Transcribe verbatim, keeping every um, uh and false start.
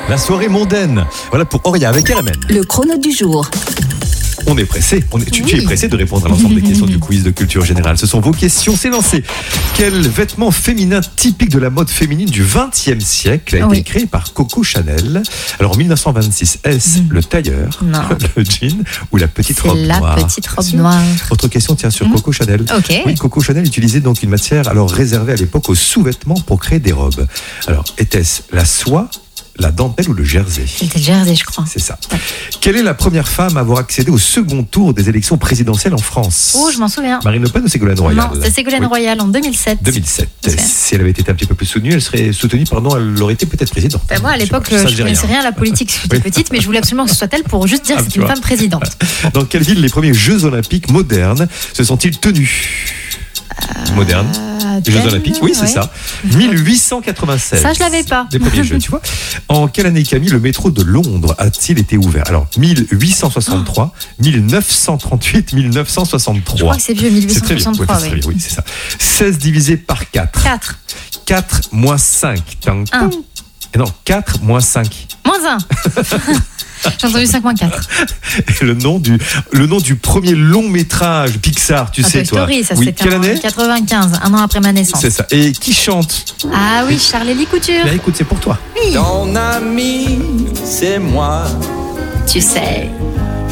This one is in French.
La soirée mondaine. Voilà pour Auria avec R M N. Le chrono du jour. On est pressé. On est, tu, Oui. tu es pressé de répondre à l'ensemble des questions du quiz de culture générale. Ce sont vos questions. C'est lancé. Quel vêtement féminin typique de la mode féminine du vingtième siècle a été Oui. créé par Coco Chanel? Alors en mille neuf cent vingt-six, est-ce Mm. le tailleur, Non. le jean ou la petite C'est robe la noire? petite robe Bien sûr. noire. Autre question tient sur Mm. Coco Chanel. Ok. Oui, Coco Chanel utilisait donc une matière alors réservée à l'époque aux sous-vêtements pour créer des robes. Alors, était-ce la soie, la dentelle ou le jersey? C'était Jersey, je crois. C'est ça. Quelle est la première femme à avoir accédé au second tour des élections présidentielles en France? Oh, je m'en souviens. Marine Le Pen ou Ségolène Royal? Non, c'est Ségolène Oui. Royal en deux mille sept. deux mille sept. Je me souviens. Si elle avait été un petit peu plus soutenue, elle serait soutenue, pardon, elle aurait été peut-être présidente. Ben moi, à Je sais l'époque, pas, ça, je dis ne connaissais rien à la politique, j'étais Oui. petite, mais je voulais absolument que ce soit elle pour juste dire Ah, que c'est tu une vois. femme présidente. Dans quelle ville les premiers Jeux Olympiques modernes se sont-ils tenus? Modernes. Euh, Les Jeux Athènes, Olympiques, oui, c'est ouais. ça. mille huit cent quatre-vingt-seize. Ça, je l'avais pas. Les premiers Jeux, tu vois. En quelle année, Camille, le métro de Londres a-t-il été ouvert? Alors, mille huit cent soixante-trois, mille neuf cent trente-huit, mille neuf cent soixante-trois. Je crois que c'est vieux, mille huit C'est cent très bien, ouais, soixante-trois. c'est très oui. bien, oui, c'est ça. seize divisé par quatre. quatre. quatre moins cinq. Tang, Un. tang. Et non, quatre moins cinq. Moins un. J'ai entendu cinq moins quatre. Et le nom du, le nom du premier long métrage Pixar, tu Ah, sais, Toy toi. Story, ça oui, c'était quelle en année? quatre-vingt-quinze, un an après ma naissance. C'est ça. Et qui chante? Ah oui, Charles-Élie Couture. Là, écoute, c'est pour toi. Oui. Ton ami, c'est moi. Tu sais.